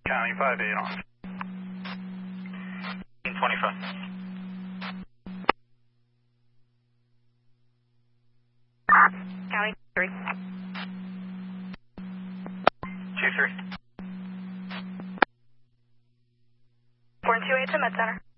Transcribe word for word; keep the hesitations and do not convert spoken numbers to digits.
County five eight on. twenty-five. County three. two three. four two eight to Med Center.